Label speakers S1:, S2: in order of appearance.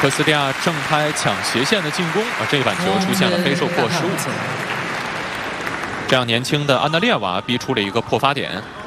S1: 科斯蒂亚正拍抢斜线的进攻这一板球出现了非受迫失误，这样年轻的安德烈瓦逼出了一个破发点。